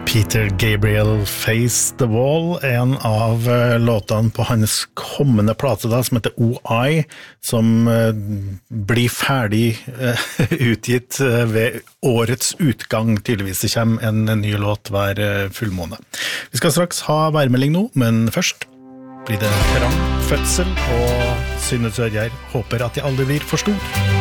Peter Gabriel Face the Wall, en av låtene på hans kommende plate da, som heter OI, som blir ferdig utgitt ved årets utgang. Tydeligvis det kommer en ny låt hver fullmåne. Vi skal straks ha værmelding nå, men først blir det trang fødsel, og Synne Sørgjerd håper at de aldri blir for stor.